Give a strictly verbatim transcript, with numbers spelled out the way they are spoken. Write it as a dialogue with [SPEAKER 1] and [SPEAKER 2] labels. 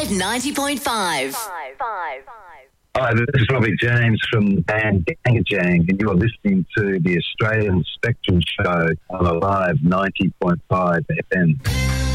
[SPEAKER 1] Live ninety point five.
[SPEAKER 2] Hi, this is Robbie James from the band Gangajang, and you are listening to the Australian Spectrum Show on a Live ninety point five F M.